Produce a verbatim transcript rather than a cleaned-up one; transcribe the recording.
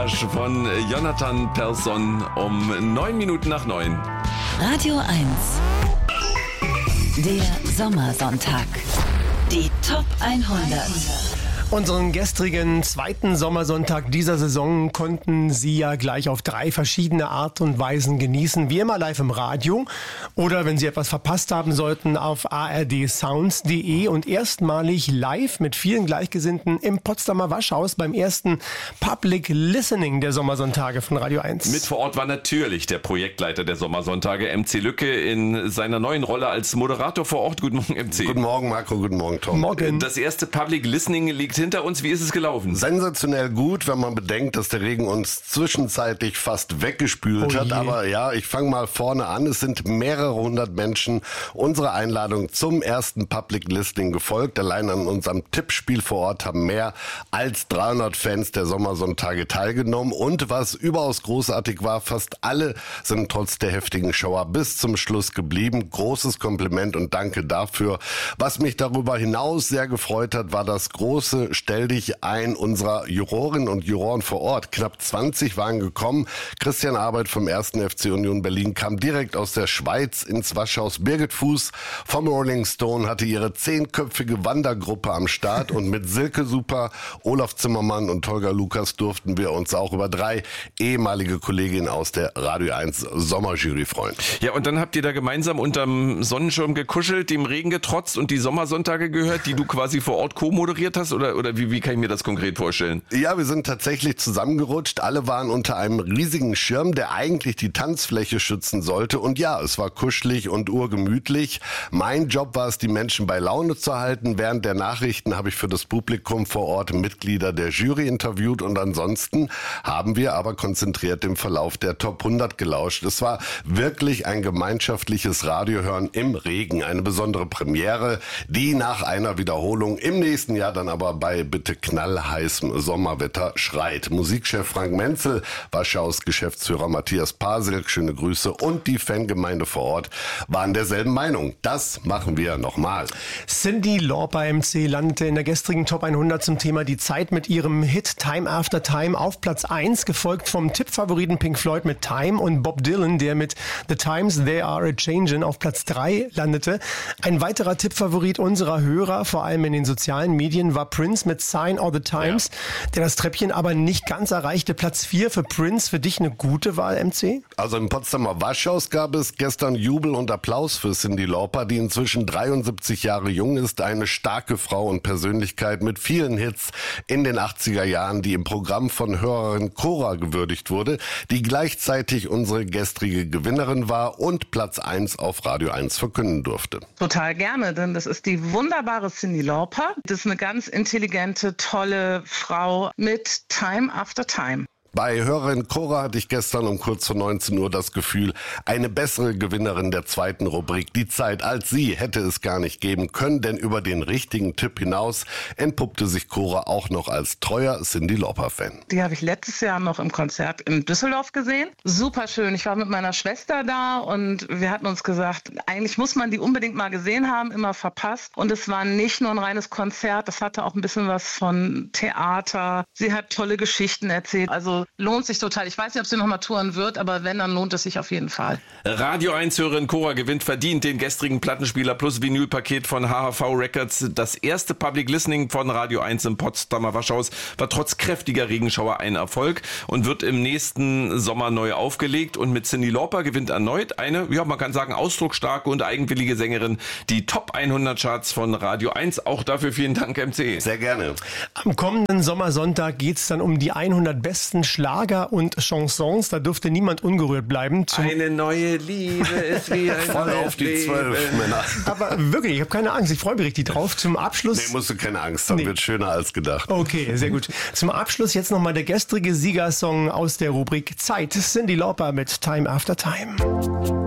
Voyage von Jonathan Persson um neun Minuten nach neun. Radio eins. Der Sommersonntag. Die Top hundert. Unseren gestrigen zweiten Sommersonntag dieser Saison konnten Sie ja gleich auf drei verschiedene Art und Weisen genießen. Wie immer live im Radio oder wenn Sie etwas verpasst haben sollten auf a r d sounds punkt d e und erstmalig live mit vielen Gleichgesinnten im Potsdamer Waschhaus beim ersten Public Listening der Sommersonntage von Radio eins. Mit vor Ort war natürlich der Projektleiter der Sommersonntage, M C Lücke, in seiner neuen Rolle als Moderator vor Ort. Guten Morgen, M C. Guten Morgen, Marco. Guten Morgen, Tom. Morgen. Das erste Public Listening liegt hinter uns. Wie ist es gelaufen? Sensationell gut, wenn man bedenkt, dass der Regen uns zwischenzeitlich fast weggespült Oh hat. je. Aber ja, ich fange mal vorne an. Es sind mehrere hundert Menschen unserer Einladung zum ersten Public Listening gefolgt. Allein an unserem Tippspiel vor Ort haben mehr als dreihundert Fans der Sommersonntage teilgenommen. Und was überaus großartig war, fast alle sind trotz der heftigen Schauer bis zum Schluss geblieben. Großes Kompliment und danke dafür. Was mich darüber hinaus sehr gefreut hat, war das große Stell dich ein unserer Jurorinnen und Juroren vor Ort. Knapp zwanzig waren gekommen. Christian Arbeit vom ersten F C Union Berlin kam direkt aus der Schweiz ins Waschhaus. Birgit Fuß vom Rolling Stone hatte ihre zehnköpfige Wandergruppe am Start und mit Silke Super, Olaf Zimmermann und Holger Lukas durften wir uns auch über drei ehemalige Kolleginnen aus der Radio eins Sommerjury freuen. Ja, und dann habt ihr da gemeinsam unterm Sonnenschirm gekuschelt, dem Regen getrotzt und die Sommersonntage gehört, die du quasi vor Ort co-moderiert hast? Oder, oder wie, wie kann ich mir das konkret vorstellen? Ja, wir sind tatsächlich zusammengerutscht. Alle waren unter einem riesigen Schirm, der eigentlich die Tanzfläche schützen sollte. Und ja, es war kuschelig und urgemütlich. Mein Job war es, die Menschen bei Laune zu halten. Während der Nachrichten habe ich für das Publikum vor Ort Mitglieder der Jury interviewt. Und ansonsten haben wir aber konzentriert dem Verlauf der Top hundert gelauscht. Es war wirklich ein gemeinschaftliches Radiohören im Regen. Eine besondere Premiere, die nach einer Wiederholung im nächsten Jahr dann aber bei bitte knallheißem Sommerwetter schreit. Musikchef Frank Menzel, Waschhaus Geschäftsführer Matthias Paselk, schöne Grüße, und die Fangemeinde vor Ort waren derselben Meinung. Das machen wir nochmal. Cyndi Lauper, M C, landete in der gestrigen Top hundert zum Thema Die Zeit mit ihrem Hit Time After Time auf Platz eins, gefolgt vom Tippfavoriten Pink Floyd mit Time und Bob Dylan, der mit The Times They Are A-Changin' auf Platz drei landete. Ein weiterer Tippfavorit unserer Hörer, vor allem in den sozialen Medien, war Prince mit Sign of the Times, ja, der das Treppchen aber nicht ganz erreichte. Platz vier für Prince. Für dich eine gute Wahl, M C? Also im Potsdamer Waschhaus gab es gestern Jubel und Applaus für Cyndi Lauper, die inzwischen dreiundsiebzig Jahre jung ist, eine starke Frau und Persönlichkeit mit vielen Hits in den achtziger Jahren, die im Programm von Hörerin Cora gewürdigt wurde, die gleichzeitig unsere gestrige Gewinnerin war und Platz eins auf Radio eins verkünden durfte. Total gerne, denn das ist die wunderbare Cyndi Lauper. Das ist eine ganz intelligente, tolle Frau mit Time After Time. Bei Hörerin Cora hatte ich gestern um kurz vor neunzehn Uhr das Gefühl, eine bessere Gewinnerin der zweiten Rubrik Die Zeit als sie hätte es gar nicht geben können, denn über den richtigen Tipp hinaus entpuppte sich Cora auch noch als treuer Cyndi Lauper-Fan. Die habe ich letztes Jahr noch im Konzert in Düsseldorf gesehen. Super schön. Ich war mit meiner Schwester da und wir hatten uns gesagt, eigentlich muss man die unbedingt mal gesehen haben, immer verpasst. Und es war nicht nur ein reines Konzert, das hatte auch ein bisschen was von Theater. Sie hat tolle Geschichten erzählt. Also lohnt sich total. Ich weiß nicht, ob sie noch mal touren wird, aber wenn, dann lohnt es sich auf jeden Fall. Radio eins-Hörerin Cora gewinnt verdient den gestrigen Plattenspieler plus Vinylpaket von H H V Records. Das erste Public Listening von Radio eins im Potsdamer Waschhaus war trotz kräftiger Regenschauer ein Erfolg und wird im nächsten Sommer neu aufgelegt. Und mit Cyndi Lauper gewinnt erneut eine, ja, man kann sagen, ausdrucksstarke und eigenwillige Sängerin die Top hundert Charts von Radio eins. Auch dafür vielen Dank, M C. Sehr gerne. Am kommenden Sommersonntag geht es dann um die hundert besten Schlager und Chansons. Da dürfte niemand ungerührt bleiben. Zum Eine neue Liebe ist wie ein Voll auf die zwölf, Männer. Aber wirklich, ich habe keine Angst. Ich freue mich richtig drauf. Zum Abschluss... Nee, musst du keine Angst haben. Nee. Wird schöner als gedacht. Okay, sehr gut. Zum Abschluss jetzt nochmal der gestrige Siegersong aus der Rubrik Zeit. Cyndi Lauper mit Time After Time.